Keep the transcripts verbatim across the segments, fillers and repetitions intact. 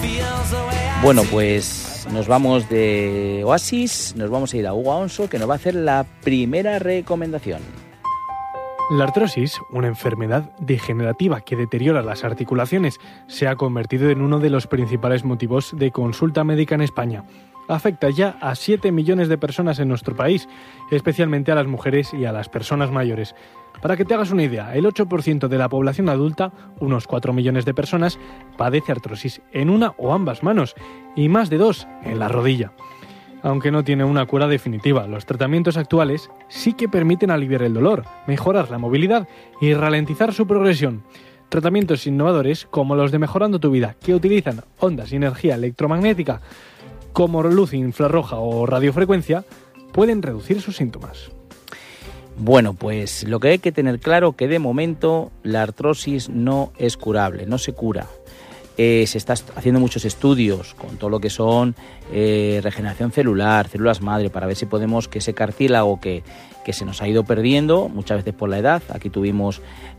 Bueno, pues nos vamos de Oasis, nos vamos a ir a Hugo Alonso, que nos va a hacer la primera recomendación. La artrosis, una enfermedad degenerativa que deteriora las articulaciones, se ha convertido en uno de los principales motivos de consulta médica en España. Afecta ya a siete millones de personas en nuestro país, especialmente a las mujeres y a las personas mayores. Para que te hagas una idea, el ocho por ciento de la población adulta, unos cuatro millones de personas, padece artrosis en una o ambas manos y más de dos en la rodilla. Aunque no tiene una cura definitiva, los tratamientos actuales sí que permiten aliviar el dolor, mejorar la movilidad y ralentizar su progresión. Tratamientos innovadores como los de Mejorando tu Vida, que utilizan ondas y energía electromagnética como luz infrarroja o radiofrecuencia, pueden reducir sus síntomas. Bueno, pues lo que hay que tener claro que de momento la artrosis no es curable, no se cura. Eh, se está haciendo muchos estudios con todo lo que son eh, regeneración celular, células madre, para ver si podemos que ese cartílago que, que se nos ha ido perdiendo, muchas veces por la edad. Aquí tuvimos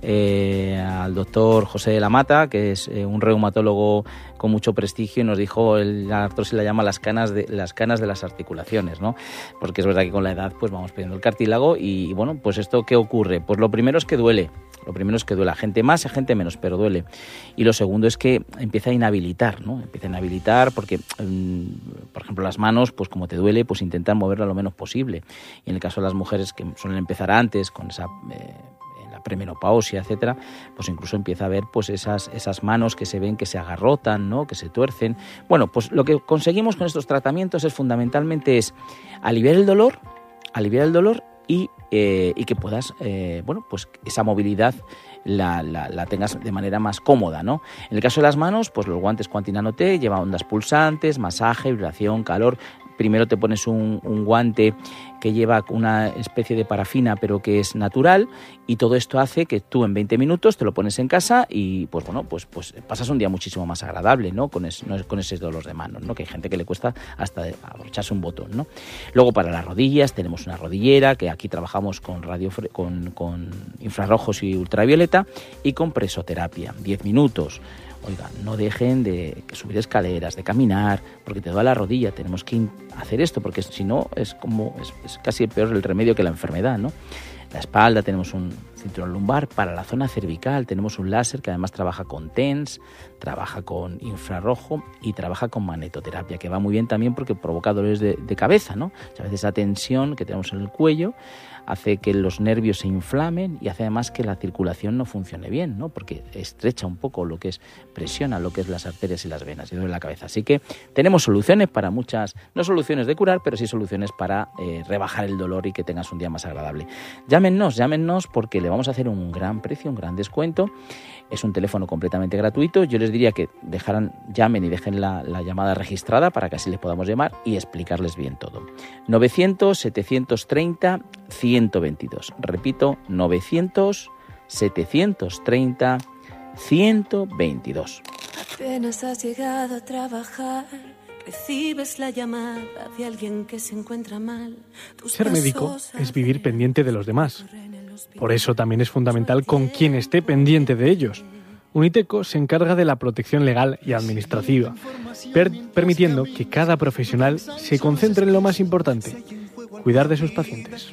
eh, al doctor José de la Mata, que es eh, un reumatólogo con mucho prestigio, y nos dijo, el, la artrosis la llama las canas de las canas de las articulaciones, ¿no? Porque es verdad que con la edad pues vamos perdiendo el cartílago y, y bueno, pues esto ¿qué ocurre? Pues lo primero es que duele. Lo primero es que duele, gente más y gente menos, pero duele. Y lo segundo es que empieza a inhabilitar, ¿no? Empieza a inhabilitar porque, um, por ejemplo, las manos, pues como te duele, pues intentan moverla lo menos posible. Y en el caso de las mujeres que suelen empezar antes, con esa eh, la premenopausia, etcétera, pues incluso empieza a ver pues esas, esas manos que se ven que se agarrotan, ¿no? Que se tuercen. Bueno, pues lo que conseguimos con estos tratamientos es fundamentalmente es aliviar el dolor, aliviar el dolor y Eh, y que puedas, eh, bueno, pues esa movilidad la, la, la tengas de manera más cómoda, ¿no? En el caso de las manos, pues los guantes Quantinano T llevan ondas pulsantes, masaje, vibración, calor. Primero te pones un, un guante que lleva una especie de parafina, pero que es natural, y todo esto hace que tú en veinte minutos te lo pones en casa y pues bueno, pues, pues pasas un día muchísimo más agradable, ¿no? Con, es, no, con ese dolor de manos, ¿no? Que hay gente que le cuesta hasta abrocharse un botón, ¿no? Luego para las rodillas tenemos una rodillera, que aquí trabajamos con radio, con, con infrarrojos y ultravioleta, y con presoterapia, diez minutos. Oiga, no dejen de subir escaleras, de caminar, porque te duele la rodilla. Tenemos que hacer esto, porque si no es como es, es casi peor el remedio que la enfermedad, ¿no? La espalda, tenemos un cinturón lumbar. Para la zona cervical tenemos un láser que además trabaja con TENS, trabaja con infrarrojo y trabaja con magnetoterapia, que va muy bien también porque provoca dolores de, de cabeza, ¿no? O sea, a veces esa tensión que tenemos en el cuello hace que los nervios se inflamen y hace además que la circulación no funcione bien, ¿no? Porque estrecha un poco lo que es, presiona lo que es las arterias y las venas y duele la cabeza. Así que tenemos soluciones para muchas, no soluciones de curar, pero sí soluciones para eh, rebajar el dolor y que tengas un día más agradable. Llámennos, llámennos porque le vamos a hacer un gran precio, un gran descuento. Es un teléfono completamente gratuito. Yo les diría que dejaran, llamen y dejen la, la llamada registrada para que así les podamos llamar y explicarles bien todo. novecientos, setecientos treinta, ciento veintidós. Repito, novecientos, setecientos treinta, ciento veintidós. Apenas has llegado a trabajar, recibes la llamada de alguien que se encuentra mal. Ser médico es vivir pendiente de los demás. Por eso también es fundamental con quien esté pendiente de ellos. Uniteco se encarga de la protección legal y administrativa, per- permitiendo que cada profesional se concentre en lo más importante, cuidar de sus pacientes.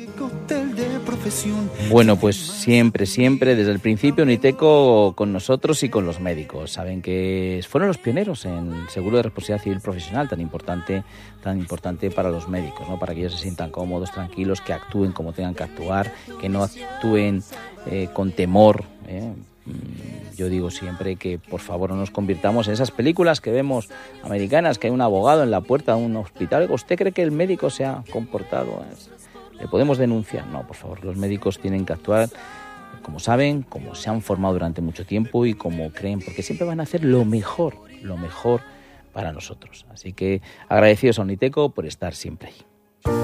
Bueno, pues siempre, siempre, desde el principio, Uniteco con nosotros y con los médicos. Saben que fueron los pioneros en el seguro de responsabilidad civil profesional, tan importante, tan importante para los médicos, ¿no? Para que ellos se sientan cómodos, tranquilos, que actúen como tengan que actuar, que no actúen eh, con temor, ¿eh? Yo digo siempre que por favor no nos convirtamos en esas películas que vemos americanas, que hay un abogado en la puerta de un hospital. ¿Usted cree que el médico se ha comportado? ¿Le podemos denunciar? No, por favor, los médicos tienen que actuar como saben, como se han formado durante mucho tiempo y como creen, porque siempre van a hacer lo mejor, lo mejor para nosotros. Así que agradecidos a Uniteco por estar siempre ahí.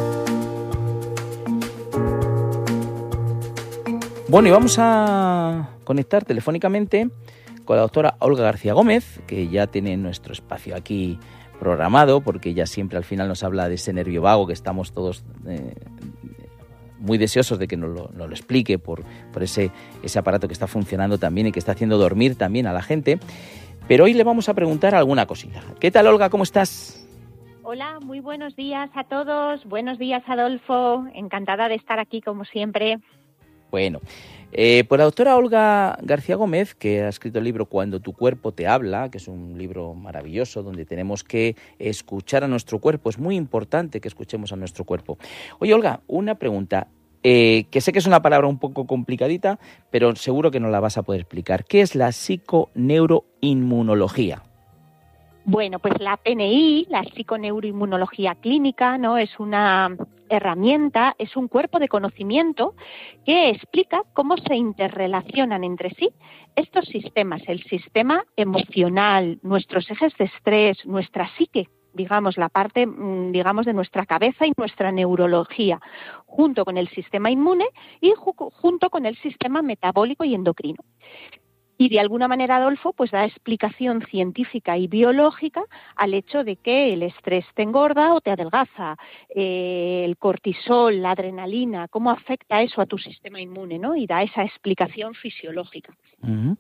Bueno, y vamos a conectar telefónicamente con la doctora Olga García Gómez, que ya tiene nuestro espacio aquí programado, porque ella siempre al final nos habla de ese nervio vago que estamos todos eh, muy deseosos de que nos lo, nos lo explique por, por ese, ese aparato que está funcionando también y que está haciendo dormir también a la gente. pero hoy le vamos a preguntar alguna cosita. ¿Qué tal, Olga? ¿Cómo estás? Hola, muy buenos días a todos. Buenos días, Adolfo. Encantada de estar aquí, como siempre. Bueno, eh, pues la doctora Olga García Gómez, que ha escrito el libro Cuando tu cuerpo te habla, que es un libro maravilloso donde tenemos que escuchar a nuestro cuerpo. Es muy importante que escuchemos a nuestro cuerpo. Oye, Olga, una pregunta, eh, que sé que es una palabra un poco complicadita, pero seguro que nos la vas a poder explicar. ¿Qué es la psiconeuroinmunología? Bueno, pues la P N I, la psiconeuroinmunología clínica, ¿no? Es una herramienta, es un cuerpo de conocimiento que explica cómo se interrelacionan entre sí estos sistemas, el sistema emocional, nuestros ejes de estrés, nuestra psique, digamos, la parte, digamos, de nuestra cabeza y nuestra neurología, junto con el sistema inmune y ju- junto con el sistema metabólico y endocrino. Y de alguna manera, Adolfo, pues da explicación científica y biológica al hecho de que el estrés te engorda o te adelgaza, eh, el cortisol, la adrenalina, cómo afecta eso a tu sistema inmune, ¿no? Y da esa explicación fisiológica. Uh-huh.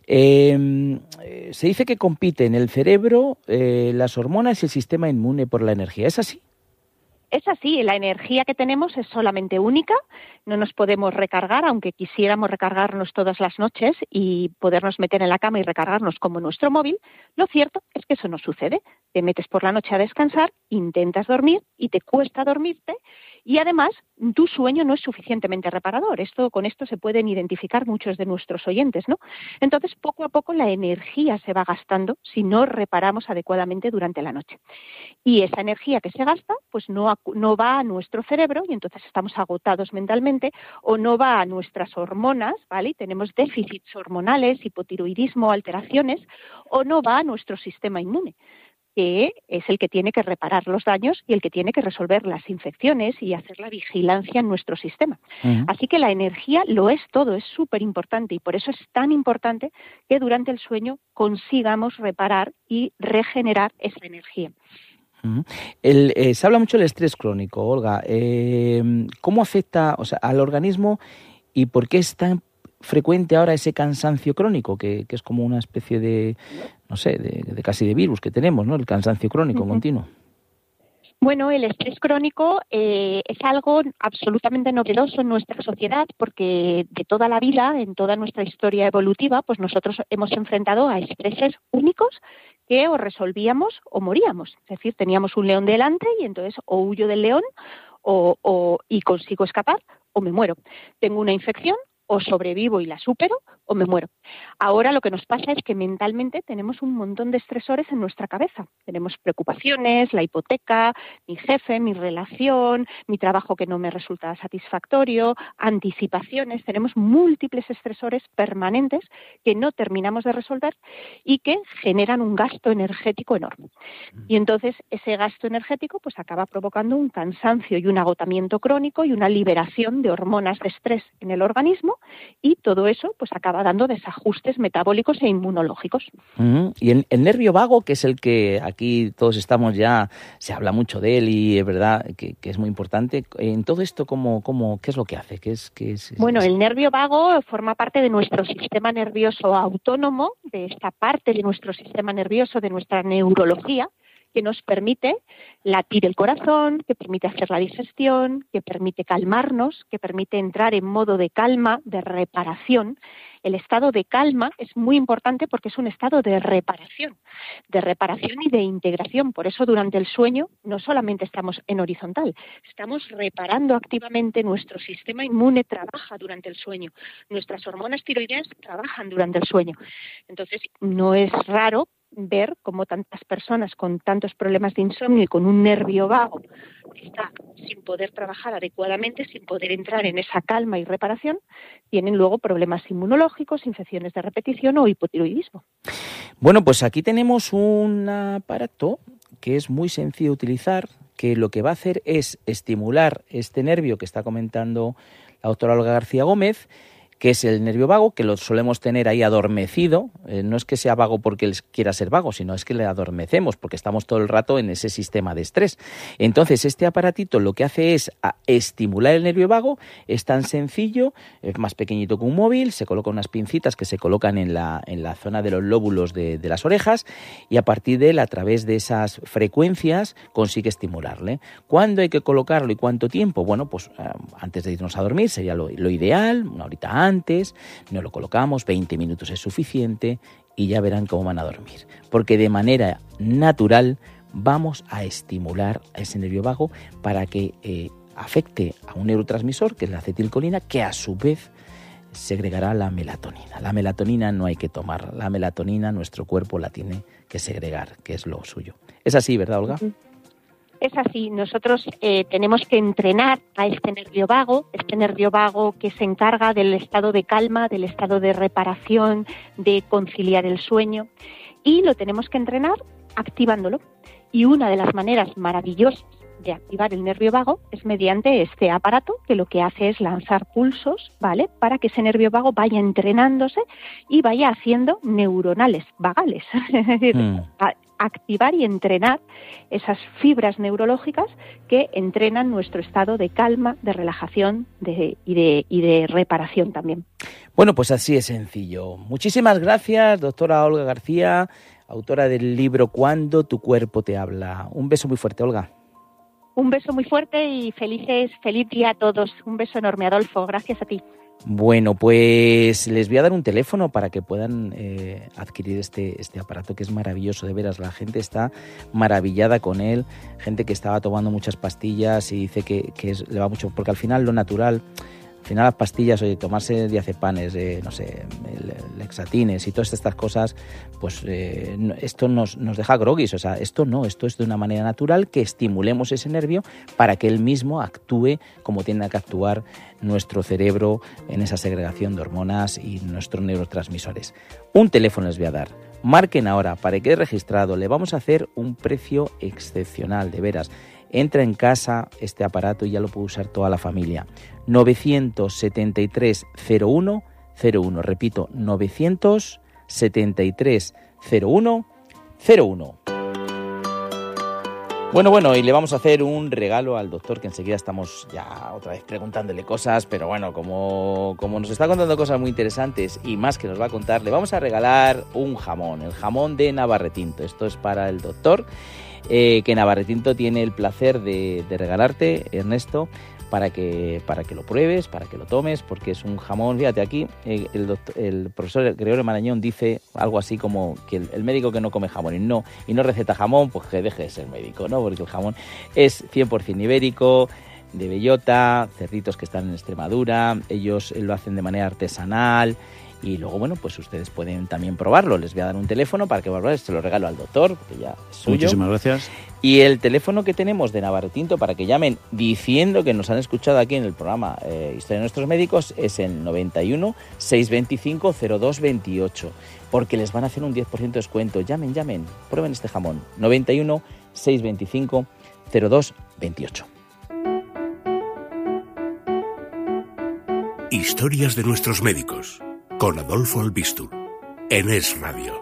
Eh, se dice que compiten el cerebro, eh, las hormonas y el sistema inmune por la energía. ¿Es así? Es así, la energía que tenemos es solamente única, no nos podemos recargar, aunque quisiéramos recargarnos todas las noches y podernos meter en la cama y recargarnos como nuestro móvil. Lo cierto es que eso no sucede. Te metes por la noche a descansar, intentas dormir y te cuesta dormirte y además tu sueño no es suficientemente reparador. Esto, con esto se pueden identificar muchos de nuestros oyentes, ¿no? Entonces, poco a poco la energía se va gastando si no reparamos adecuadamente durante la noche. Y esa energía que se gasta, pues no, no va a nuestro cerebro y entonces estamos agotados mentalmente, o no va a nuestras hormonas, ¿vale? Y tenemos déficits hormonales, hipotiroidismo, alteraciones, o no va a nuestro sistema inmune, que es el que tiene que reparar los daños y el que tiene que resolver las infecciones y hacer la vigilancia en nuestro sistema. Uh-huh. Así que la energía lo es todo, es súper importante y por eso es tan importante que durante el sueño consigamos reparar y regenerar esa energía. Uh-huh. El, eh, se habla mucho del estrés crónico, Olga. Eh, ¿Cómo afecta, o sea, al organismo y por qué es tan frecuente ahora ese cansancio crónico, que, que es como una especie de, no sé, de, de casi de virus que tenemos, ¿no? El cansancio crónico uh-huh. continuo. Bueno, el estrés crónico eh, es algo absolutamente novedoso en nuestra sociedad porque de toda la vida, en toda nuestra historia evolutiva, pues nosotros hemos enfrentado a estreses únicos que o resolvíamos o moríamos. Es decir, teníamos un león delante y entonces o huyo del león o, o, y consigo escapar o me muero. Tengo una infección, o sobrevivo y la supero o me muero. Ahora lo que nos pasa es que mentalmente tenemos un montón de estresores en nuestra cabeza. Tenemos preocupaciones, la hipoteca, mi jefe, mi relación, mi trabajo que no me resulta satisfactorio, anticipaciones. Tenemos múltiples estresores permanentes que no terminamos de resolver y que generan un gasto energético enorme. Y entonces ese gasto energético pues acaba provocando un cansancio y un agotamiento crónico y una liberación de hormonas de estrés en el organismo y todo eso pues acaba dando desajustes metabólicos e inmunológicos. Uh-huh. Y el, el nervio vago, que es el que aquí todos estamos ya, se habla mucho de él y es verdad que, que es muy importante. En todo esto, ¿cómo, cómo, ¿qué es lo que hace? ¿Qué es, qué es, bueno, es... el nervio vago forma parte de nuestro sistema nervioso autónomo, de esta parte de nuestro sistema nervioso, de nuestra neurología, que nos permite latir el corazón, que permite hacer la digestión, que permite calmarnos, que permite entrar en modo de calma, de reparación. El estado de calma es muy importante porque es un estado de reparación, de reparación y de integración. Por eso durante el sueño no solamente estamos en horizontal, estamos reparando activamente, nuestro sistema inmune trabaja durante el sueño, nuestras hormonas tiroideas trabajan durante el sueño. Entonces no es raro ver cómo tantas personas con tantos problemas de insomnio y con un nervio vago está sin poder trabajar adecuadamente, sin poder entrar en esa calma y reparación, tienen luego problemas inmunológicos, infecciones de repetición o hipotiroidismo. Bueno, pues aquí tenemos un aparato que es muy sencillo de utilizar, que lo que va a hacer es estimular este nervio que está comentando la doctora Olga García Gómez, que es el nervio vago, que lo solemos tener ahí adormecido. Eh, no es que sea vago porque él quiera ser vago, sino es que le adormecemos porque estamos todo el rato en ese sistema de estrés. Entonces, este aparatito lo que hace es a estimular el nervio vago. Es tan sencillo, es más pequeñito que un móvil, se coloca unas pincitas que se colocan en la, en la zona de los lóbulos de, de las orejas, y a partir de él, a través de esas frecuencias, consigue estimularle. ¿Cuándo hay que colocarlo y cuánto tiempo? Bueno, pues eh, antes de irnos a dormir sería lo, lo ideal, una horita antes, no lo colocamos, veinte minutos es suficiente y ya verán cómo van a dormir. Porque de manera natural vamos a estimular a ese nervio vago para que eh, afecte a un neurotransmisor, que es la acetilcolina, que a su vez segregará la melatonina. La melatonina no hay que tomar, la melatonina nuestro cuerpo la tiene que segregar, que es lo suyo. Es así, ¿verdad, Olga? Es así, nosotros eh, tenemos que entrenar a este nervio vago, este nervio vago que se encarga del estado de calma, del estado de reparación, de conciliar el sueño, y lo tenemos que entrenar activándolo. Y una de las maneras maravillosas de activar el nervio vago es mediante este aparato, que lo que hace es lanzar pulsos, ¿vale?, para que ese nervio vago vaya entrenándose y vaya haciendo neuronales vagales, es decir, mm. a, activar y entrenar esas fibras neurológicas que entrenan nuestro estado de calma, de relajación de, y, de, y de reparación también. Bueno, pues así es sencillo. Muchísimas gracias, doctora Olga García, autora del libro Cuando tu cuerpo te habla. Un beso muy fuerte, Olga. Un beso muy fuerte y felices, feliz día a todos. Un beso enorme, Adolfo. Gracias a ti. Bueno, pues les voy a dar un teléfono para que puedan eh, adquirir este, este aparato, que es maravilloso, de veras. La gente está maravillada con él, gente que estaba tomando muchas pastillas y dice que, que es, le va mucho, porque al final lo natural, al final las pastillas, oye, tomarse diazepanes, eh, no sé, lexatines y todas estas cosas, pues eh, esto nos, nos deja groguis. O sea, esto no, esto es de una manera natural, que estimulemos ese nervio para que él mismo actúe como tiene que actuar nuestro cerebro en esa segregación de hormonas y nuestros neurotransmisores. Un teléfono les voy a dar. Marquen ahora para que quede registrado. Le vamos a hacer un precio excepcional, de veras. Entra en casa este aparato y ya lo puede usar toda la familia. novecientos setenta y tres cero uno cero uno. Repito, novecientos setenta y tres cero uno cero uno. Bueno, bueno, y le vamos a hacer un regalo al doctor, que enseguida estamos ya otra vez preguntándole cosas, pero bueno, como, como nos está contando cosas muy interesantes y más que nos va a contar, le vamos a regalar un jamón, el jamón de Navarretinto. Esto es para el doctor, eh, que Navarretinto tiene el placer de, de regalarte, Ernesto, para que, para que lo pruebes, para que lo tomes, porque es un jamón. Fíjate, aquí eh, el, doctor, el profesor Gregorio Marañón dice algo así como que el, el médico que no come jamón y no, y no receta jamón, pues que deje de ser médico, ¿no? Porque el jamón es cien por ciento ibérico, de bellota, cerditos que están en Extremadura, ellos lo hacen de manera artesanal. Y luego, bueno, pues ustedes pueden también probarlo. Les voy a dar un teléfono para que valores, se lo regalo al doctor, porque ya es suyo. Muchísimas gracias. Y el teléfono que tenemos de Navarretinto para que llamen diciendo que nos han escuchado aquí en el programa eh, Historia de Nuestros Médicos es el noventa y uno, seiscientos veinticinco, cero dos veintiocho, porque les van a hacer un diez por ciento de descuento. Llamen, llamen, prueben este jamón. noventa y uno, seiscientos veinticinco, cero dos veintiocho. Historias de Nuestros Médicos, con Adolfo Albistur, en Es Radio.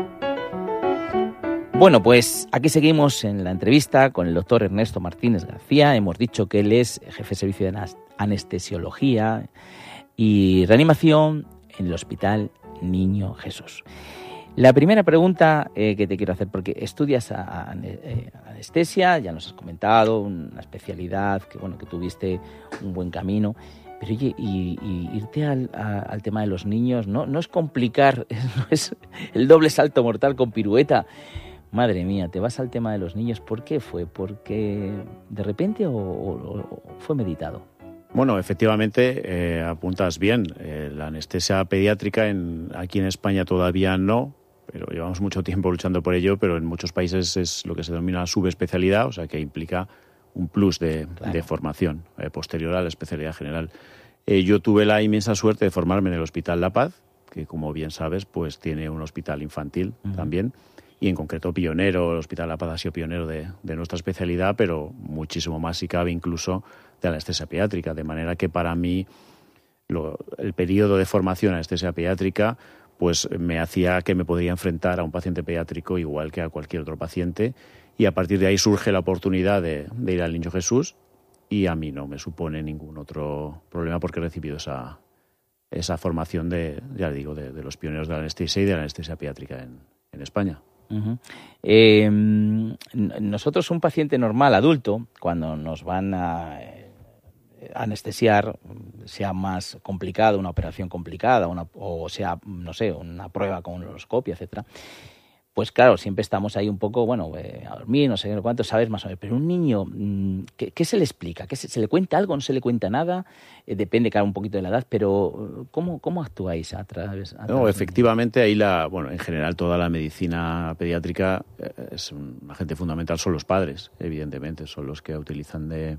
Bueno, pues aquí seguimos en la entrevista con el doctor Ernesto Martínez García. Hemos dicho que él es jefe de servicio de anestesiología y reanimación en el Hospital Niño Jesús. La primera pregunta eh, que te quiero hacer, porque estudias a, a, a anestesia, ya nos has comentado, una especialidad, que bueno, que tuviste un buen camino. Pero oye, y, y irte al, a, al tema de los niños, ¿no? No es complicar, no es el doble salto mortal con pirueta. Madre mía, te vas al tema de los niños. ¿Por qué fue? ¿Porque de repente o, o, o fue meditado? Bueno, efectivamente, eh, apuntas bien. Eh, la anestesia pediátrica en, aquí en España todavía no, pero llevamos mucho tiempo luchando por ello, pero en muchos países es lo que se denomina subespecialidad, o sea que implica un plus de, claro. de formación eh, posterior a la especialidad general. Eh, yo tuve la inmensa suerte de formarme en el Hospital La Paz, que como bien sabes, pues tiene un hospital infantil uh-huh. también, y en concreto pionero, el Hospital La Paz ha sido pionero de, de nuestra especialidad, pero muchísimo más si cabe incluso de la anestesia pediátrica, de manera que para mí lo, el periodo de formación en anestesia pediátrica pues me hacía que me podría enfrentar a un paciente pediátrico igual que a cualquier otro paciente, y a partir de ahí surge la oportunidad de, de ir al Niño Jesús, y a mí no me supone ningún otro problema porque he recibido esa, esa formación de, ya digo, de, de los pioneros de la anestesia y de la anestesia pediátrica en, en España. Uh-huh. Eh, nosotros, un paciente normal, adulto, cuando nos van a anestesiar, sea más complicado, una operación complicada, una, o sea, no sé, una prueba con uroscopia, etcétera, pues claro, siempre estamos ahí un poco, bueno, eh, a dormir, no sé cuánto, sabes más o menos. Pero un niño, ¿qué, qué se le explica? ¿Qué se, ¿Se le cuenta algo? ¿No se le cuenta nada? Eh, depende, claro, un poquito de la edad, pero ¿cómo, cómo actuáis a través? A través no, efectivamente, ahí la, bueno, en general toda la medicina pediátrica eh, es un agente fundamental, son los padres, evidentemente, son los que utilizan de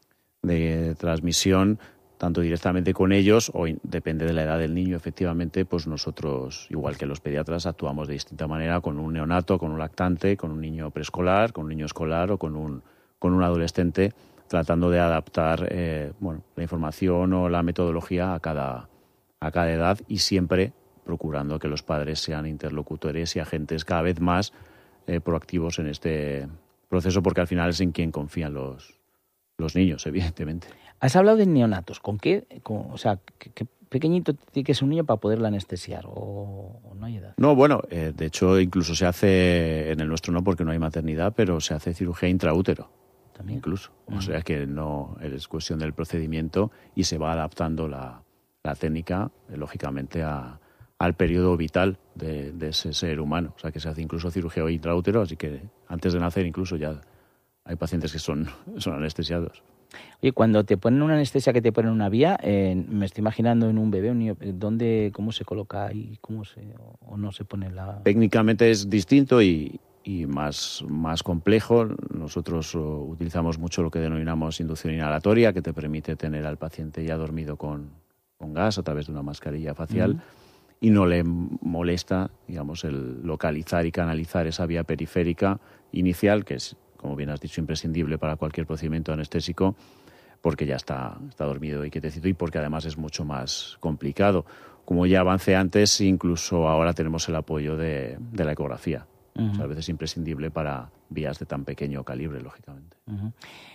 de transmisión, tanto directamente con ellos o in, depende de la edad del niño, efectivamente, pues nosotros, igual que los pediatras, actuamos de distinta manera con un neonato, con un lactante, con un niño preescolar, con un niño escolar o con un, con un adolescente, tratando de adaptar eh, bueno, la información o la metodología a cada, a cada edad, y siempre procurando que los padres sean interlocutores y agentes cada vez más eh, proactivos en este proceso, porque al final es en quien confían los Los niños, evidentemente. Has hablado de neonatos. ¿Con qué? Con, o sea, ¿qué, qué pequeñito tiene que ser un niño para poderlo anestesiar? ¿O, o no hay edad? No, bueno, eh, de hecho incluso se hace, en el nuestro no porque no hay maternidad, pero se hace cirugía intraútero. También. Incluso. Uh-huh. O sea que no es cuestión del procedimiento y se va adaptando la, la técnica, eh, lógicamente, a, al periodo vital de, de ese ser humano. O sea que se hace incluso cirugía intraútero, así que antes de nacer incluso ya hay pacientes que son, son anestesiados. Oye, cuando te ponen una anestesia, que te ponen una vía, eh, me estoy imaginando en un bebé, un niño, ¿dónde, cómo se coloca ahí? ¿Cómo se, o no se pone la...? Técnicamente es distinto y, y más, más complejo. Nosotros uh, utilizamos mucho lo que denominamos inducción inhalatoria, que te permite tener al paciente ya dormido con, con gas a través de una mascarilla facial. Mm. Y no le molesta, digamos, el localizar y canalizar esa vía periférica inicial, que es, como bien has dicho, imprescindible para cualquier procedimiento anestésico, porque ya está, está dormido y quietecito, y porque además es mucho más complicado. Como ya avancé antes, incluso ahora tenemos el apoyo de, de la ecografía. Uh-huh. O sea, a veces es imprescindible para vías de tan pequeño calibre, lógicamente. Uh-huh.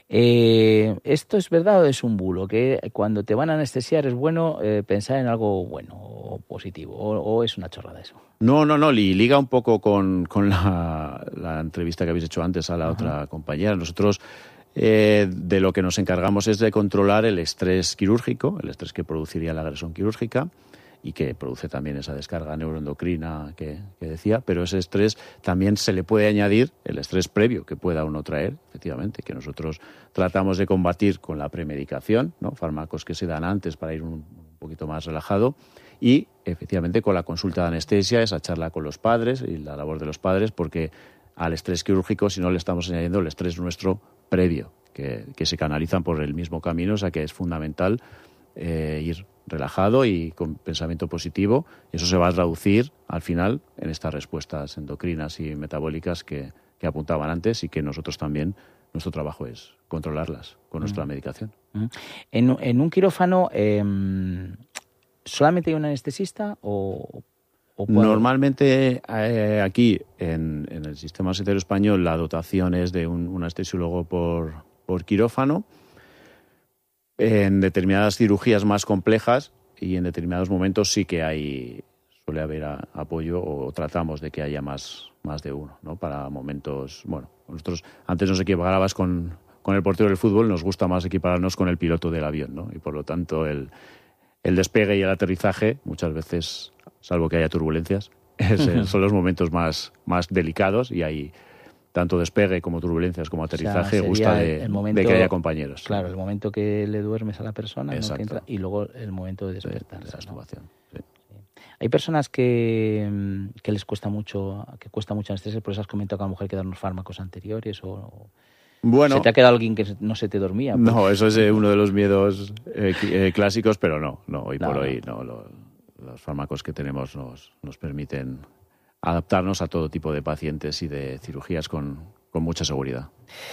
Eh, ¿Esto es verdad o es un bulo? Que cuando te van a anestesiar es bueno eh, pensar en algo bueno o positivo, o, o es una chorrada eso? No, no, no, y liga un poco con, con la, la entrevista que habéis hecho antes a la uh-huh. otra compañera. Nosotros eh, de lo que nos encargamos es de controlar el estrés quirúrgico, el estrés que produciría la agresión quirúrgica, y que produce también esa descarga neuroendocrina que, que decía, pero ese estrés también se le puede añadir el estrés previo que pueda uno traer, efectivamente, que nosotros tratamos de combatir con la premedicación, ¿no? Fármacos que se dan antes para ir un, un poquito más relajado, y efectivamente con la consulta de anestesia, esa charla con los padres y la labor de los padres, porque al estrés quirúrgico, si no le estamos añadiendo el estrés nuestro previo, que, que se canalizan por el mismo camino, o sea que es fundamental eh, ir relajado y con pensamiento positivo. Eso se va a traducir al final en estas respuestas endocrinas y metabólicas que, que apuntaban antes, y que nosotros también, nuestro trabajo es controlarlas con nuestra uh-huh. medicación. Uh-huh. En, en un quirófano, eh, ¿solamente hay un anestesista o...? o puede... Normalmente eh, aquí en, en el sistema sanitario español la dotación es de un, un anestesiólogo por, por quirófano. En determinadas cirugías más complejas y en determinados momentos sí que hay, suele haber a, apoyo, o tratamos de que haya más, más de uno, ¿no? Para momentos, bueno, nosotros antes nos equiparabas con, con el portero del fútbol, nos gusta más equipararnos con el piloto del avión, ¿no? Y por lo tanto el, el despegue y el aterrizaje, muchas veces, salvo que haya turbulencias, es, uh-huh. son los momentos más, más delicados, y hay tanto despegue como turbulencias como aterrizaje, o sea, gusta de, momento, de que haya compañeros. Claro, el momento que le duermes a la persona, ¿no? Que entra, y luego el momento de despertar. Esa extubación. ¿No? Sí. Sí. Hay personas que, que les cuesta mucho, que cuesta mucho anestesia, por eso has comentado que a lo mejor hay que darnos fármacos anteriores, o... Bueno, ¿se te ha quedado alguien que no se te dormía? Pues... No, eso es eh, uno de los miedos eh, eh, clásicos, pero no, no hoy no, por no. hoy no. Lo, los fármacos que tenemos nos, nos permiten adaptarnos a todo tipo de pacientes y de cirugías con, con mucha seguridad.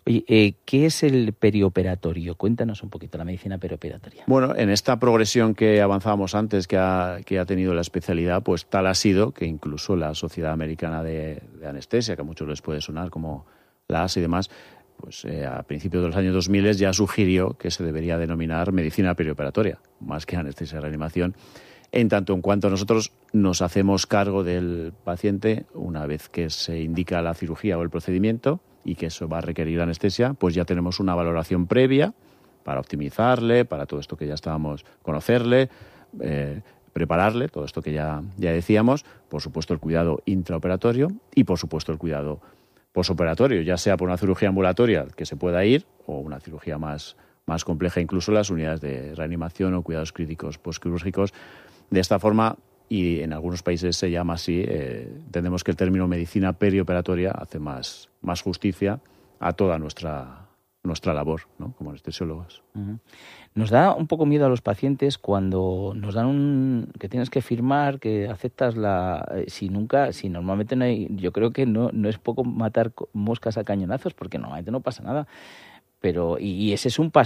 Oye, eh, ¿qué es el perioperatorio? Cuéntanos un poquito la medicina perioperatoria. Bueno, en esta progresión que avanzábamos antes, que ha, que ha tenido la especialidad, pues tal ha sido que incluso la Sociedad Americana de, de Anestesia, que a muchos les puede sonar como la A S y demás, pues eh, a principios de los años dos mil ya sugirió que se debería denominar medicina perioperatoria, más que anestesia y reanimación, en tanto en cuanto nosotros nos hacemos cargo del paciente una vez que se indica la cirugía o el procedimiento y que eso va a requerir anestesia, pues ya tenemos una valoración previa para optimizarle, para todo esto que ya estábamos, conocerle, eh, prepararle, todo esto que ya, ya decíamos, por supuesto el cuidado intraoperatorio y por supuesto el cuidado posoperatorio, ya sea por una cirugía ambulatoria que se pueda ir o una cirugía más, más compleja, incluso las unidades de reanimación o cuidados críticos postquirúrgicos. De esta forma, y en algunos países se llama así, eh, entendemos que el término medicina perioperatoria hace más, más justicia a toda nuestra, nuestra labor, ¿no?, como anestesiólogos. Uh-huh. Nos da un poco miedo a los pacientes cuando nos dan un que tienes que firmar, que aceptas la si nunca, si normalmente no hay, yo creo que no no es poco matar moscas a cañonazos, porque normalmente no pasa nada. Pero y, y ese es un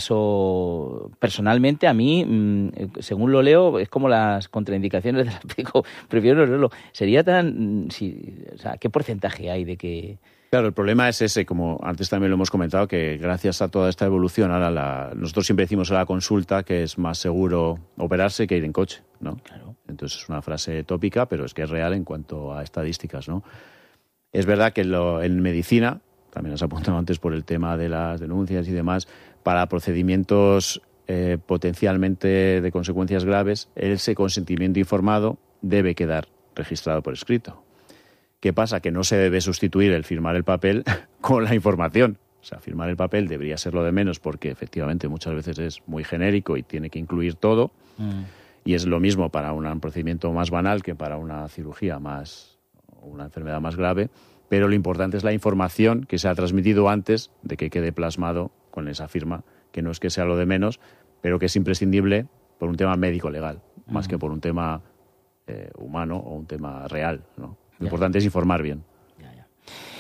paso, personalmente a mí, mmm, según lo leo, es como las contraindicaciones de las digo, prefiero no leerlo. Sería tan, si, o sea, ¿qué porcentaje hay de que...? Claro, el problema es ese, como antes también lo hemos comentado, que gracias a toda esta evolución, ahora la, nosotros siempre decimos a la consulta que es más seguro operarse que ir en coche, ¿no? Claro. Entonces es una frase tópica, pero es que es real en cuanto a estadísticas, ¿no? Es verdad que lo, en medicina, también has apuntado antes por el tema de las denuncias y demás, para procedimientos eh, potencialmente de consecuencias graves, ese consentimiento informado debe quedar registrado por escrito. ¿Qué pasa? Que no se debe sustituir el firmar el papel con la información. O sea, firmar el papel debería ser lo de menos porque efectivamente muchas veces es muy genérico y tiene que incluir todo. Mm. Y es lo mismo para un procedimiento más banal que para una cirugía más, una enfermedad más grave. Pero lo importante es la información que se ha transmitido antes de que quede plasmado con esa firma, que no es que sea lo de menos, pero que es imprescindible por un tema médico-legal, mm. más que por un tema eh, humano o un tema real, ¿no? Lo importante es informar bien. Ya, ya.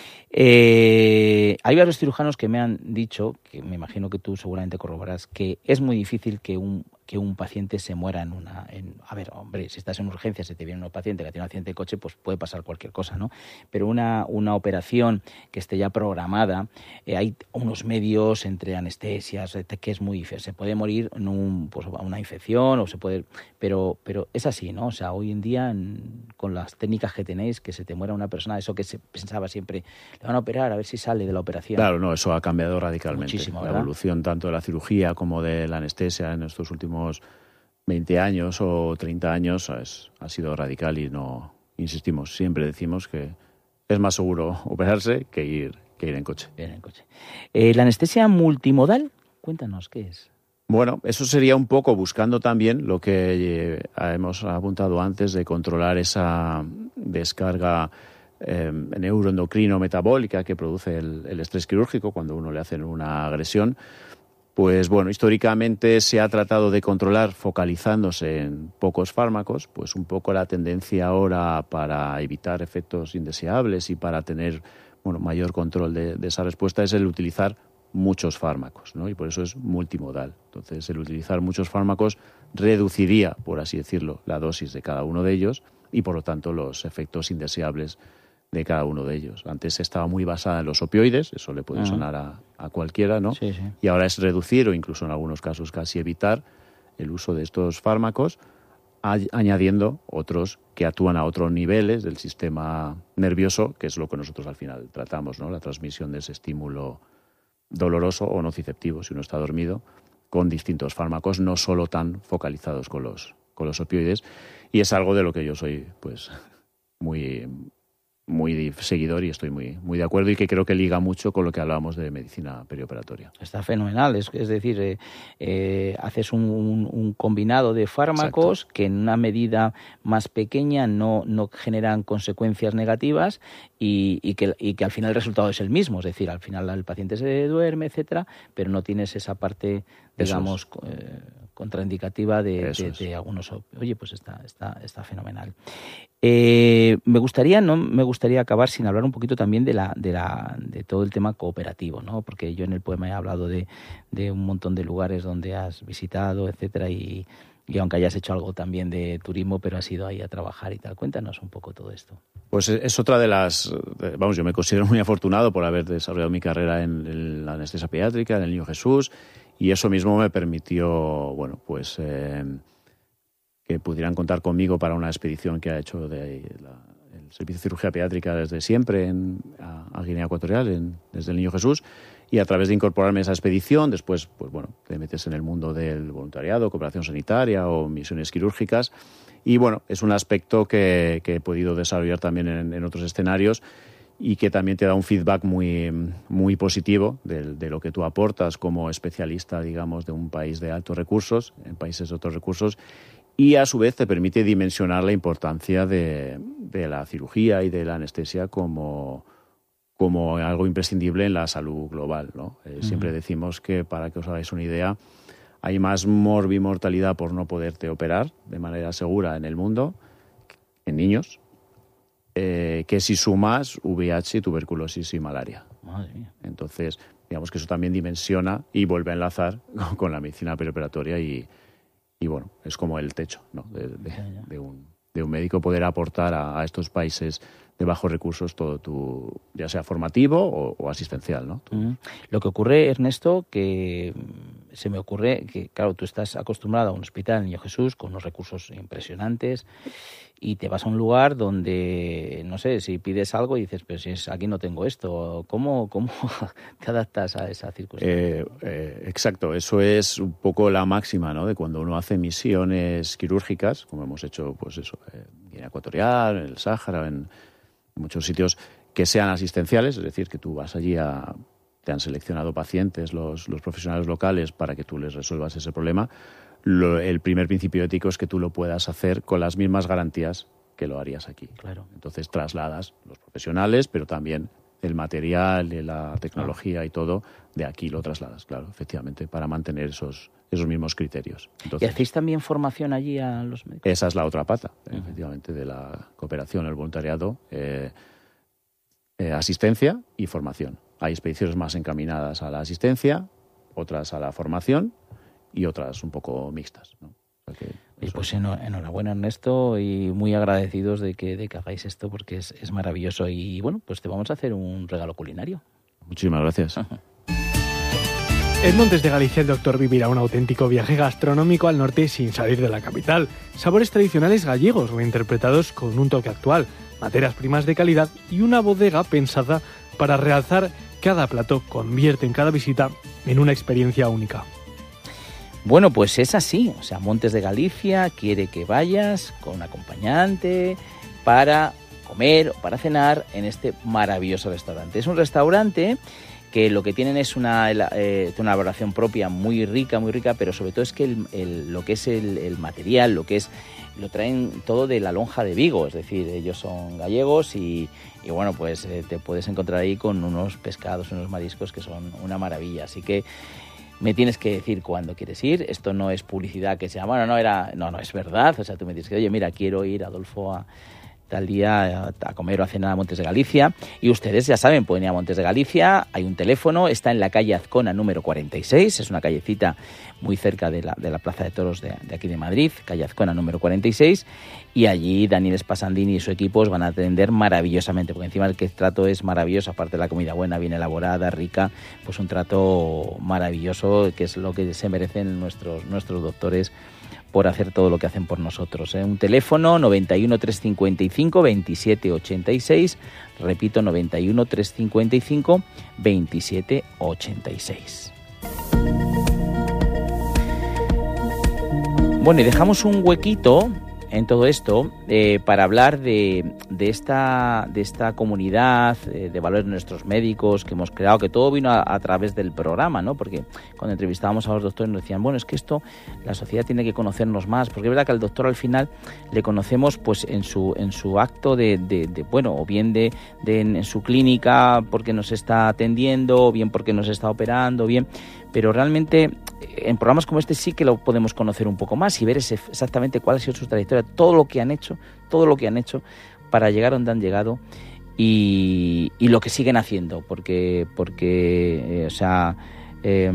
Eh, hay varios cirujanos que me han dicho, que me imagino que tú seguramente corroborarás, que es muy difícil que un, que un paciente se muera en una... En, a ver, hombre, si estás en urgencia, se te viene un paciente que tiene un accidente de coche, pues puede pasar cualquier cosa, ¿no? Pero una, una operación que esté ya programada, eh, hay unos medios entre anestesias, que es muy difícil. Se puede morir en un, pues, una infección, o se puede... Pero, pero es así, ¿no? O sea, hoy en día, en, con las técnicas que tenéis, que se te muera una persona, eso que se pensaba siempre, le van a operar, a ver si sale de la operación. Claro, no, eso ha cambiado radicalmente. Muchísimo, la evolución tanto de la cirugía como de la anestesia en estos últimos veinte años o treinta años es, ha sido radical y no, insistimos, siempre decimos que es más seguro operarse que ir, que ir en coche. Ir en coche. Eh, ¿La anestesia multimodal? Cuéntanos, ¿qué es? Bueno, eso sería un poco buscando también lo que eh, hemos apuntado antes de controlar esa descarga eh, neuroendocrino-metabólica que produce el, el estrés quirúrgico cuando uno le hacen una agresión. Pues bueno, históricamente se ha tratado de controlar focalizándose en pocos fármacos, pues un poco la tendencia ahora para evitar efectos indeseables y para tener, bueno, mayor control de, de esa respuesta es el utilizar muchos fármacos, ¿no? Y por eso es multimodal. Entonces, el utilizar muchos fármacos reduciría, por así decirlo, la dosis de cada uno de ellos y, por lo tanto, los efectos indeseables de cada uno de ellos. Antes estaba muy basada en los opioides, eso le puede uh-huh. sonar a, a cualquiera, ¿no? Sí, sí. Y ahora es reducir o incluso en algunos casos casi evitar el uso de estos fármacos, a, añadiendo otros que actúan a otros niveles del sistema nervioso, que es lo que nosotros al final tratamos, ¿no? La transmisión de ese estímulo doloroso o nociceptivo, si uno está dormido, con distintos fármacos, no solo tan focalizados con los, con los opioides. Y es algo de lo que yo soy, pues, muy... muy seguidor y estoy muy, muy de acuerdo y que creo que liga mucho con lo que hablábamos de medicina perioperatoria. Está fenomenal, es, es decir, eh, eh, haces un, un, un combinado de fármacos Exacto. que en una medida más pequeña no, no generan consecuencias negativas y, y, que, y que al final el resultado es el mismo, es decir, al final el paciente se duerme, etcétera, pero no tienes esa parte, digamos, eh, contraindicativa de, de, es. de algunos. Oye, pues está, está, está fenomenal. Eh, me gustaría, no me gustaría acabar sin hablar un poquito también de la, de la, de todo el tema cooperativo, ¿no? Porque yo en el poema he hablado de, de un montón de lugares donde has visitado, etcétera, y Y aunque hayas hecho algo también de turismo, pero has ido ahí a trabajar y tal. Cuéntanos un poco todo esto. Pues es otra de las... Vamos, yo me considero muy afortunado por haber desarrollado mi carrera en, en la anestesia pediátrica, en el Niño Jesús, y eso mismo me permitió, bueno, pues eh, que pudieran contar conmigo para una expedición que ha hecho de la, el Servicio de Cirugía Pediátrica desde siempre en, a, a Guinea Ecuatorial, en, desde el Niño Jesús. Y a través de incorporarme a esa expedición, después, pues bueno, te metes en el mundo del voluntariado, cooperación sanitaria o misiones quirúrgicas. Y bueno, es un aspecto que, que he podido desarrollar también en, en otros escenarios y que también te da un feedback muy, muy positivo de, de lo que tú aportas como especialista, digamos, de un país de altos recursos, en países de otros recursos. Y a su vez te permite dimensionar la importancia de, de la cirugía y de la anestesia como... como algo imprescindible en la salud global, ¿no? Eh, uh-huh. Siempre decimos que, para que os hagáis una idea, hay más morbimortalidad por no poderte operar de manera segura en el mundo, en niños, eh, que si sumas V I H, tuberculosis y malaria. Madre mía. Entonces, digamos que eso también dimensiona y vuelve a enlazar con la medicina perioperatoria y, y bueno, es como el techo, ¿no? de, de, de, un, de un médico poder aportar a, a estos países de bajos recursos todo tu, ya sea formativo o, o asistencial, ¿no? Mm. Lo que ocurre, Ernesto, que se me ocurre que, claro, tú estás acostumbrado a un hospital Niño Jesús con unos recursos impresionantes y te vas a un lugar donde, no sé, si pides algo y dices, pero si es, aquí no tengo esto, ¿cómo, cómo te adaptas a esa circunstancia? Eh, eh, exacto, eso es un poco la máxima, ¿no? De cuando uno hace misiones quirúrgicas, como hemos hecho, pues eso, en Guinea Ecuatorial, en el Sáhara, en muchos sitios que sean asistenciales, es decir, que tú vas allí a... te han seleccionado pacientes los, los profesionales locales para que tú les resuelvas ese problema. Lo, el primer principio ético es que tú lo puedas hacer con las mismas garantías que lo harías aquí. Claro. Entonces trasladas los profesionales, pero también el material, la tecnología y todo, de aquí lo trasladas, claro, efectivamente, para mantener esos, esos mismos criterios. Entonces, ¿y hacéis también formación allí a los médicos? Esa es la otra pata, uh-huh. efectivamente, de la cooperación, el voluntariado, eh, eh, asistencia y formación. Hay expediciones más encaminadas a la asistencia, otras a la formación y otras un poco mixtas, ¿no? O sea que, y pues enhorabuena, Ernesto, y muy agradecidos de que, de que hagáis esto porque es, es maravilloso. Y bueno, pues te vamos a hacer un regalo culinario. Muchísimas gracias. Ajá. En Montes de Galicia el doctor vivirá un auténtico viaje gastronómico al norte sin salir de la capital. Sabores tradicionales gallegos reinterpretados con un toque actual, materias primas de calidad y una bodega pensada para realzar cada plato. Convierte en cada visita en una experiencia única. Bueno, pues es así. O sea, Montes de Galicia quiere que vayas con un acompañante para comer o para cenar en este maravilloso restaurante. Es un restaurante que lo que tienen es una, eh, una elaboración propia muy rica, muy rica, pero sobre todo es que el, el, lo que es el, el material, lo que es, lo traen todo de la lonja de Vigo, es decir, ellos son gallegos y, y bueno, pues eh, te puedes encontrar ahí con unos pescados, unos mariscos que son una maravilla, así que me tienes que decir cuándo quieres ir. Esto no es publicidad que sea, bueno, no era, no, no es verdad. O sea, tú me dices que, oye, mira, quiero ir, Adolfo, a tal día a, a comer o a cenar a Montes de Galicia. Y ustedes ya saben, pueden ir a Montes de Galicia. Hay un teléfono, está en la calle Azcona número cuarenta y seis. Es una callecita muy cerca de la, de la Plaza de Toros de, de aquí de Madrid, calle Azcona número cuarenta y seis. Y allí Daniel Spasandini y su equipo os van a atender maravillosamente, porque encima el que trato es maravilloso, aparte de la comida buena, bien elaborada, rica, pues un trato maravilloso, que es lo que se merecen nuestros, nuestros doctores por hacer todo lo que hacen por nosotros, ¿eh? Un teléfono noventa y uno, trescientos cincuenta y cinco, veintisiete ochenta y seis, repito, noventa y uno, trescientos cincuenta y cinco, veintisiete ochenta y seis. Bueno, y dejamos un huequito en todo esto eh, para hablar de, de, esta, de esta comunidad eh, de valores de nuestros médicos que hemos creado, que todo vino a, a través del programa, ¿no? Porque cuando entrevistábamos a los doctores nos decían, bueno, es que esto la sociedad tiene que conocernos más, porque es verdad que al doctor al final le conocemos pues en su en su acto de, de, de bueno, o bien de, de en, en su clínica porque nos está atendiendo, o bien porque nos está operando, o bien, pero realmente en programas como este sí que lo podemos conocer un poco más y ver ese, exactamente cuál ha sido su trayectoria, todo lo que han hecho, todo lo que han hecho para llegar a donde han llegado y, y lo que siguen haciendo, porque, porque eh, o sea, eh,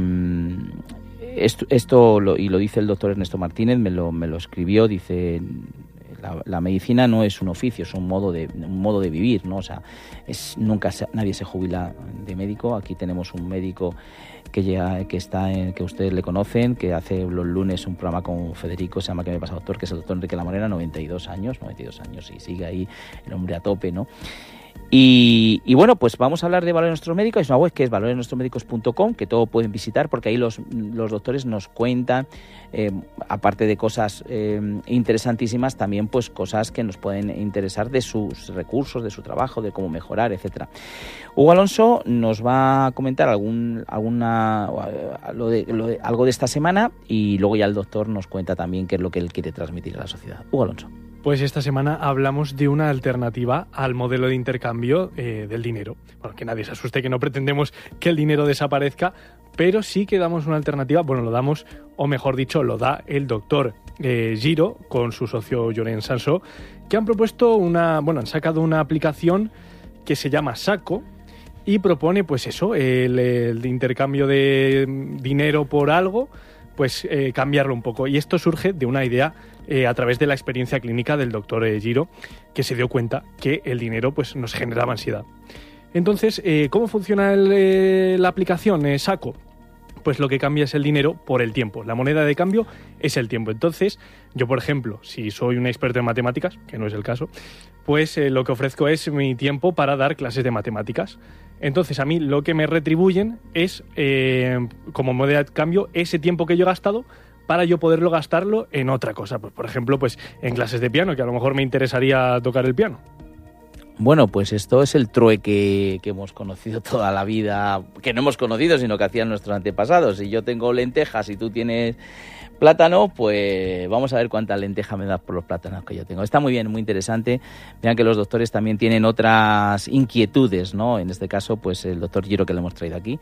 esto, esto lo, y lo dice el doctor Ernesto Martínez, me lo, me lo escribió, dice... La, la medicina no es un oficio, es un modo de un modo de vivir, ¿no? O sea, es nunca se, nadie se jubila de médico. Aquí tenemos un médico que llega, que está en, que ustedes le conocen, que hace los lunes un programa con Federico, se llama ¿Qué me pasa, doctor?, que es el doctor Enrique Lamorena, noventa y dos años, noventa y dos años y sigue ahí el hombre a tope, ¿no? Y, y bueno, pues vamos a hablar de Valores Nuestros Médicos. Es una web que es valores nuestros médicos punto com, que todo pueden visitar porque ahí los, los doctores nos cuentan, eh, aparte de cosas eh, interesantísimas, también pues cosas que nos pueden interesar de sus recursos, de su trabajo, de cómo mejorar, etcétera. Hugo Alonso nos va a comentar algún, alguna, lo de, lo de, algo de esta semana y luego ya el doctor nos cuenta también qué es lo que él quiere transmitir a la sociedad. Hugo Alonso. Pues esta semana hablamos de una alternativa al modelo de intercambio eh, del dinero. Bueno, que nadie se asuste, que no pretendemos que el dinero desaparezca, pero sí que damos una alternativa, bueno, lo damos, o mejor dicho, lo da el doctor eh, Giro con su socio Llorén Sansó, que han propuesto una, bueno, han sacado una aplicación que se llama Saco y propone, pues eso, el, el intercambio de dinero por algo, pues eh, cambiarlo un poco. Y esto surge de una idea eh, a través de la experiencia clínica del doctor eh, Giro, que se dio cuenta que el dinero pues, nos generaba ansiedad. Entonces, eh, ¿cómo funciona el, eh, la aplicación eh, Saco? Pues lo que cambia es el dinero por el tiempo. La moneda de cambio es el tiempo. Entonces, yo, por ejemplo, si soy un experto en matemáticas, que no es el caso, pues eh, lo que ofrezco es mi tiempo para dar clases de matemáticas. Entonces, a mí lo que me retribuyen es, eh, como moneda de cambio, ese tiempo que yo he gastado para yo poderlo gastarlo en otra cosa. Pues, por ejemplo, pues en clases de piano, que a lo mejor me interesaría tocar el piano. Bueno, pues esto es el trueque que hemos conocido toda la vida, que no hemos conocido, sino que hacían nuestros antepasados. Si yo tengo lentejas y tú tienes plátano, pues vamos a ver cuánta lenteja me das por los plátanos que yo tengo. Está muy bien, muy interesante. Vean que los doctores también tienen otras inquietudes, ¿no? En este caso, pues el doctor Giro, que le hemos traído aquí,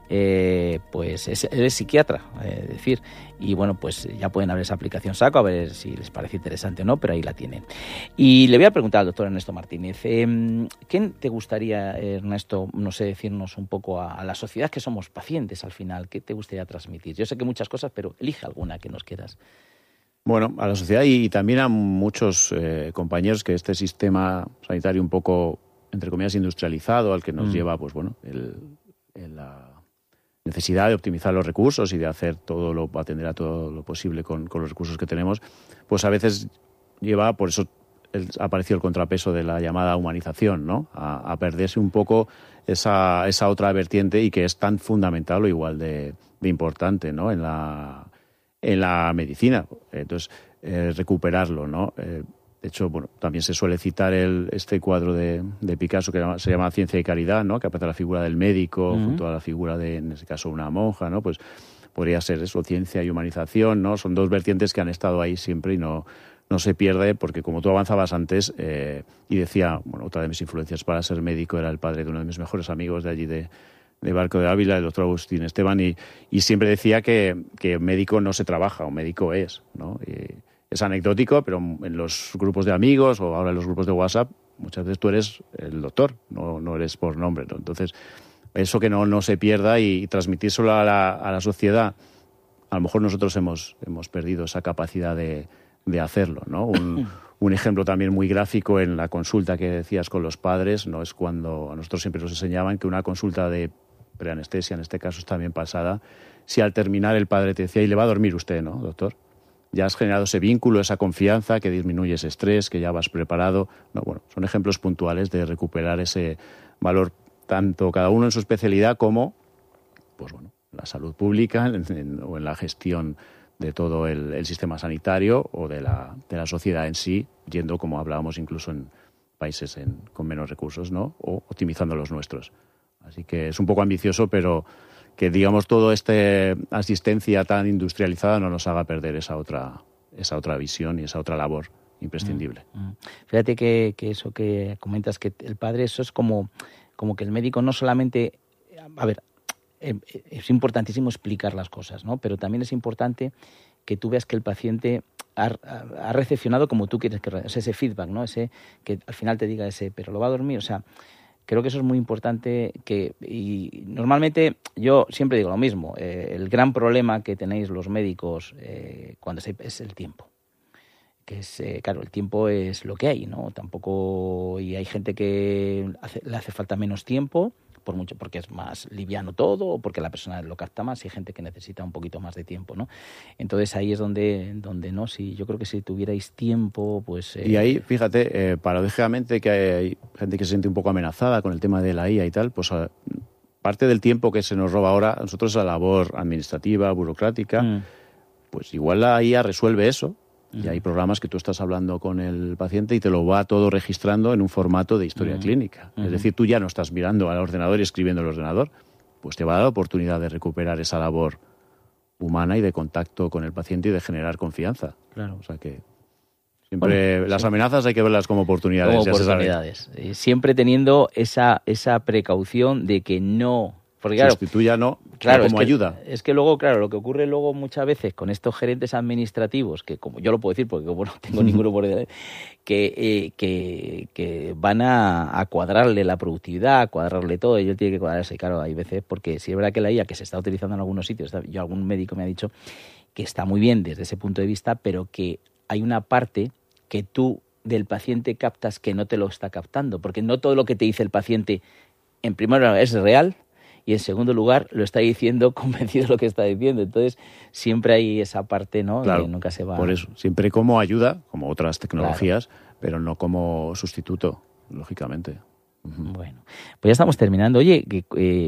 eh, pues es, él es psiquiatra, es eh, decir, y bueno, pues ya pueden abrir esa aplicación Saco, a ver si les parece interesante o no, pero ahí la tienen. Y le voy a preguntar al doctor Ernesto Martínez, eh, ¿qué te gustaría, Ernesto, no sé, decirnos un poco a, a la sociedad, que somos pacientes al final? ¿Qué te gustaría transmitir? Yo sé que muchas cosas, pero elige alguna que nos quieras. Bueno, a la sociedad y también a muchos eh, compañeros que este sistema sanitario un poco, entre comillas, industrializado, al que nos mm. lleva, pues bueno, el, el, la necesidad de optimizar los recursos y de hacer todo lo, atender a todo lo posible con, con los recursos que tenemos, pues a veces lleva, por eso el, ha aparecido el contrapeso de la llamada humanización, ¿no? A, a perderse un poco esa, esa otra vertiente y que es tan fundamental o igual de, de importante, ¿no? En la en la medicina. Entonces, eh, recuperarlo, ¿no? Eh, de hecho, bueno, también se suele citar el, este cuadro de, de Picasso que se llama Ciencia y Caridad, ¿no? Que aparece la figura del médico uh-huh. junto a la figura de, en este caso, una monja, ¿no? Pues podría ser eso, ciencia y humanización, ¿no? Son dos vertientes que han estado ahí siempre y no, no se pierde, porque como tú avanzabas antes, eh, y decía, bueno, otra de mis influencias para ser médico era el padre de uno de mis mejores amigos de allí de de Barco de Ávila, el doctor Agustín Esteban, y, y siempre decía que, que médico no se trabaja, un médico es, ¿no? Y es anecdótico, pero en los grupos de amigos o ahora en los grupos de WhatsApp, muchas veces tú eres el doctor, no, no eres por nombre, ¿no? Entonces, eso que no, no se pierda y, y transmitírselo a la, a la sociedad, a lo mejor nosotros hemos, hemos perdido esa capacidad de, de hacerlo, ¿no? Un, un ejemplo también muy gráfico en la consulta que decías con los padres, no es cuando a nosotros siempre nos enseñaban que una consulta de preanestesia, en este caso está bien pasada, si al terminar el padre te decía, y le va a dormir usted, ¿no, doctor? Ya has generado ese vínculo, esa confianza que disminuye ese estrés, que ya vas preparado. No, bueno, son ejemplos puntuales de recuperar ese valor, tanto cada uno en su especialidad como, pues bueno, la salud pública en, en, o en la gestión de todo el, el sistema sanitario o de la, de la sociedad en sí, yendo, como hablábamos, incluso en países en, con menos recursos, ¿no? O optimizando los nuestros. Así que es un poco ambicioso, pero que, digamos, toda esta asistencia tan industrializada no nos haga perder esa otra, esa otra visión y esa otra labor imprescindible. Mm, mm. Fíjate que, que eso que comentas, que el padre, eso es como, como que el médico no solamente... A ver, es importantísimo explicar las cosas, ¿no? Pero también es importante que tú veas que el paciente ha, ha recepcionado como tú quieres que... O sea, ese feedback, ¿no? Ese que al final te diga ese, pero lo va a dormir, o sea... Creo que eso es muy importante que, y normalmente yo siempre digo lo mismo, eh, el gran problema que tenéis los médicos eh, cuando se, es el tiempo. Que es, eh, claro, el tiempo es lo que hay, ¿no? Tampoco, y hay gente que hace, le hace falta menos tiempo, por mucho, porque es más liviano todo, o porque la persona lo capta más, y hay gente que necesita un poquito más de tiempo, ¿no? Entonces ahí es donde, donde no, si yo creo que si tuvierais tiempo, pues... Eh... Y ahí, fíjate, eh, paradójicamente que hay gente que se siente un poco amenazada con el tema de la I A y tal, pues a, parte del tiempo que se nos roba ahora, a nosotros la labor administrativa, burocrática, mm. pues igual la I A resuelve eso. Y hay programas que tú estás hablando con el paciente y te lo va todo registrando en un formato de historia uh-huh. clínica. Uh-huh. Es decir, tú ya no estás mirando al ordenador y escribiendo al ordenador, pues te va a dar la oportunidad de recuperar esa labor humana y de contacto con el paciente y de generar confianza. Claro. O sea que siempre bueno, las sí. amenazas hay que verlas como oportunidades. Como oportunidades. Ya siempre teniendo esa, esa precaución de que no... Porque, claro, sustituya no, claro, como es que, ayuda. Es que luego, claro, lo que ocurre luego muchas veces con estos gerentes administrativos, que como yo lo puedo decir porque como no tengo ninguno por delante, que, eh, que, que van a, a cuadrarle la productividad, a cuadrarle todo, y ellos tienen que cuadrarse. Claro, hay veces, porque si es verdad que la I A que se está utilizando en algunos sitios, yo algún médico me ha dicho que está muy bien desde ese punto de vista, pero que hay una parte que tú del paciente captas que no te lo está captando, porque no todo lo que te dice el paciente, en primer lugar, es real, y en segundo lugar lo está diciendo convencido de lo que está diciendo. Entonces siempre hay esa parte, ¿no? Claro, que nunca se va... por eso, siempre como ayuda, como otras tecnologías, claro. pero no como sustituto, lógicamente. Uh-huh. Bueno, pues ya estamos terminando. Oye, eh,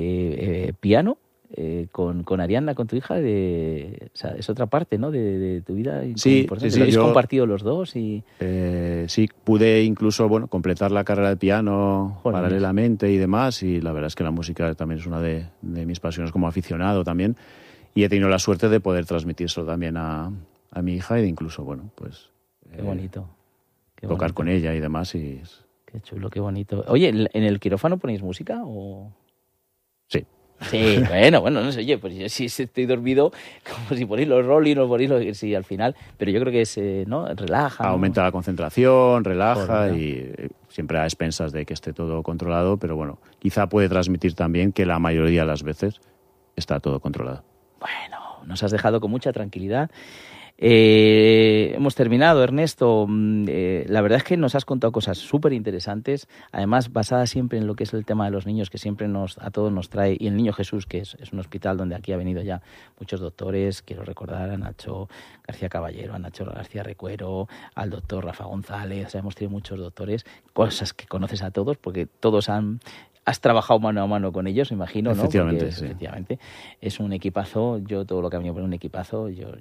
eh, piano eh, con, con Ariadna, con tu hija, de, o sea, es otra parte, ¿no? De, de tu vida. Sí, importante. sí, sí. ¿Lo habéis yo, compartido los dos? Y... Eh, sí, pude incluso, bueno, completar la carrera de piano Joder, paralelamente y demás, y la verdad es que la música también es una de, de mis pasiones como aficionado también, y he tenido la suerte de poder transmitírselo también a, a mi hija y de incluso, bueno, pues... Qué bonito. Qué tocar bonito. con ella y demás. Y... Qué chulo, qué bonito. Oye, ¿en el quirófano ponéis música o...? Sí. Sí, bueno, bueno, no sé, oye, pues yo sí estoy dormido, como si ponéis los Rolling o ponéis los... Sí, al final, pero yo creo que es, eh, ¿no? Relaja, ¿no? Aumenta la concentración, relaja. Joder, y eh, siempre a expensas de que esté todo controlado, pero bueno, quizá puede transmitir también que la mayoría de las veces está todo controlado. Bueno, nos has dejado con mucha tranquilidad. Eh, hemos terminado, Ernesto. Eh, la verdad es que nos has contado cosas súper interesantes, además basadas siempre en lo que es el tema de los niños, que siempre nos a todos nos trae, y el Niño Jesús, que es, es un hospital donde aquí ha venido ya muchos doctores. Quiero recordar a Nacho García Caballero, a Nacho García Recuero, al doctor Rafa González. O sea, hemos tenido muchos doctores, cosas que conoces a todos, porque todos han... Has trabajado mano a mano con ellos, imagino, ¿no? Efectivamente, Porque, sí. Efectivamente. Es un equipazo. Yo todo lo que ha venido por un equipazo, yo